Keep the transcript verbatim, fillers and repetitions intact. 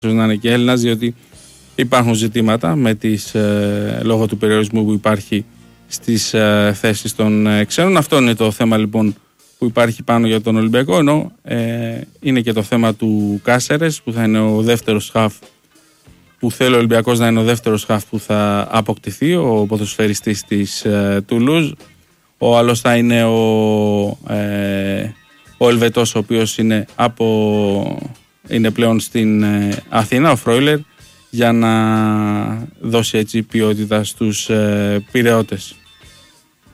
να είναι και Έλληνας, διότι υπάρχουν ζητήματα με τις, ε, λόγω του περιορισμού που υπάρχει στις ε, θέσεις των ε, ξένων. Αυτό είναι το θέμα λοιπόν που υπάρχει πάνω για τον Ολυμπιακό, ενώ ε, είναι και το θέμα του Κάσερες που θα είναι ο δεύτερος χαφ, που θέλει ο Ολυμπιακός να είναι ο δεύτερος χαφ που θα αποκτηθεί, ο ποδοσφαιριστής της ε, Τουλούζ. Ο άλλος θα είναι ο, ε, ο Ελβετός, ο οποίος είναι, από, είναι πλέον στην ε, Αθήνα, ο Φρόιλερ, για να δώσει έτσι ποιότητα στους ε, Πειραιώτες.